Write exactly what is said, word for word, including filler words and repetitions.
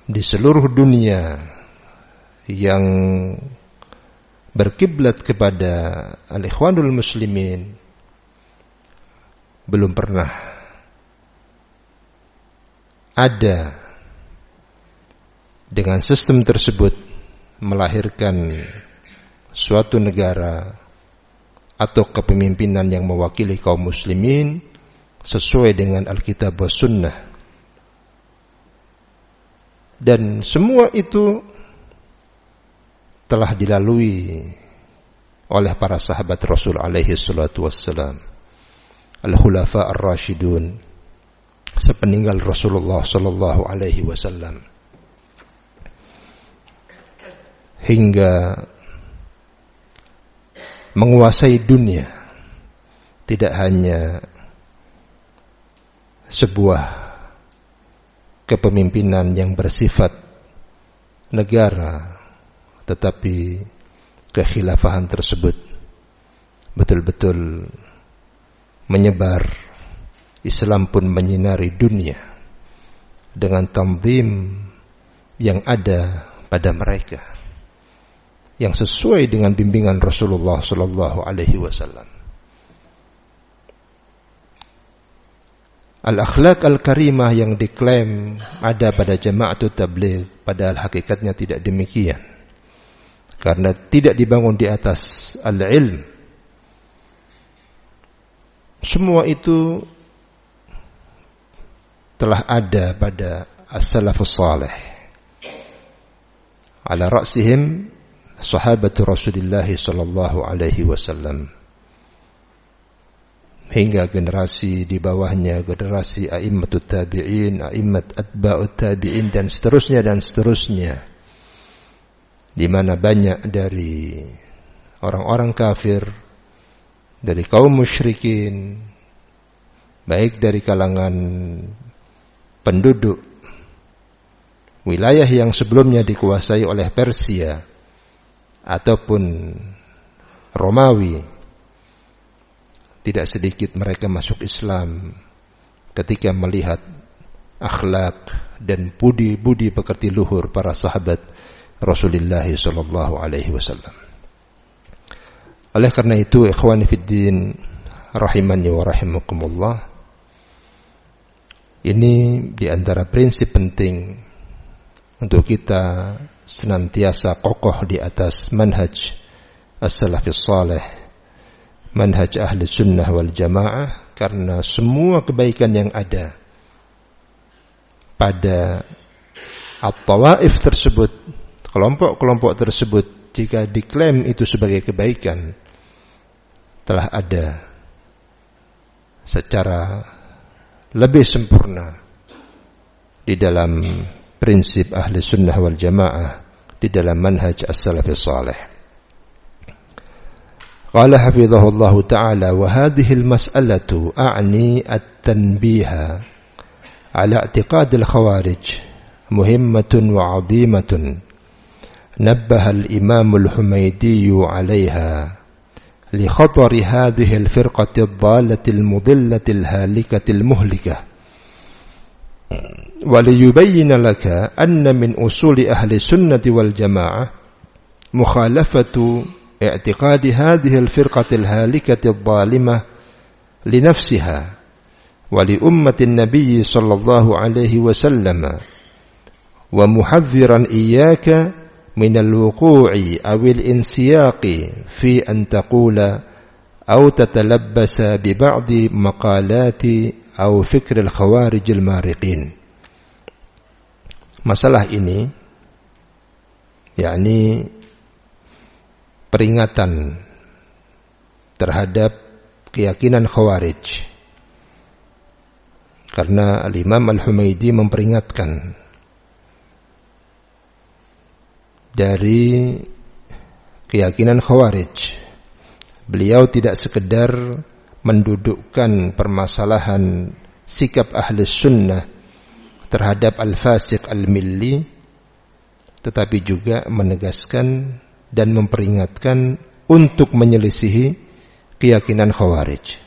di seluruh dunia yang berkiblat kepada al-ikhwanul muslimin belum pernah ada dengan sistem tersebut melahirkan suatu negara atau kepemimpinan yang mewakili kaum muslimin sesuai dengan Alkitab wa Sunnah. Dan semua itu telah dilalui oleh para sahabat Rasul alaihi salatu wassalam, al-khulafa ar-rasyidun, sepeninggal Rasulullah sallallahu alaihi wasallam, hingga menguasai dunia. Tidak hanya sebuah kepemimpinan yang bersifat negara, tetapi kekhilafahan tersebut betul-betul menyebar. Islam pun menyinari dunia dengan tanzim yang ada pada mereka, yang sesuai dengan bimbingan Rasulullah sallallahu alaihi wasallam. Al-akhlaq al-karimah yang diklaim ada pada Jama'atut Tabligh, padahal hakikatnya tidak demikian. Karena tidak dibangun di atas al-ilm. Semua itu telah ada pada as-salafus salih. Ala ra'sihim sahabatu Rasulullah sallallahu alaihi wasallam, hingga generasi di bawahnya, generasi a'immatut tabi'in, a'immat atba'ut tabi'in, dan seterusnya dan seterusnya, di mana banyak dari orang-orang kafir, dari kaum musyrikin, baik dari kalangan penduduk wilayah yang sebelumnya dikuasai oleh Persia ataupun Romawi, tidak sedikit mereka masuk Islam ketika melihat akhlak dan budi-budi pekerti luhur para sahabat Rasulullah sallallahu alaihi wasallam. Oleh karena itu, ikhwani fiddin rahimani wa rahimakumullah, ini di antara prinsip penting untuk kita senantiasa kokoh di atas manhaj as-salafis salih, manhaj ahli sunnah wal jamaah, karena semua kebaikan yang ada pada at-tawaif tersebut, kelompok-kelompok tersebut, jika diklaim itu sebagai kebaikan, telah ada secara lebih sempurna di dalam prinsip ahli sunnah wal jamaah, di dalam manhaj as-salafis salih. قال حفظه الله تعالى: وهذه المسألة أعني التنبيه على اعتقاد الخوارج مهمة وعظيمة نبه الإمام الحميدي عليها لخطر هذه الفرقة الضالة المضلة الهالكة المهلكة، وليبين لك أن من أصول أهل السنة والجماعة مخالفة اعتقاد هذه الفرقة الهالكة الظالمة لنفسها ولأمة النبي صلى الله عليه وسلم، ومحذرا إياك من الوقوع أو الانسياق في أن تقول أو تتلبس ببعض مقالات أو فكر الخوارج المارقين. Masalah ini yakni peringatan terhadap keyakinan Khawarij, karena Al-Imam Al-Humaidi memperingatkan dari keyakinan Khawarij. Beliau tidak sekedar mendudukkan permasalahan sikap ahli sunnah terhadap al-fasiq al-milli, tetapi juga menegaskan dan memperingatkan untuk menyelisihi keyakinan Khawarij.